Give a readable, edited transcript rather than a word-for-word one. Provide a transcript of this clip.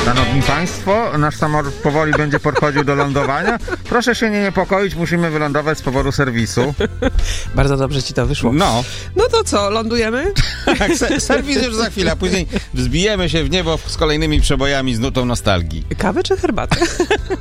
Szanowni Państwo, nasz samolot powoli będzie podchodził do lądowania. Proszę się nie niepokoić, musimy wylądować z powodu serwisu. Bardzo dobrze ci to wyszło. No. No to co, lądujemy? Tak, serwis już za chwilę, a później wzbijemy się w niebo z kolejnymi przebojami z nutą nostalgii. Kawę czy herbatę?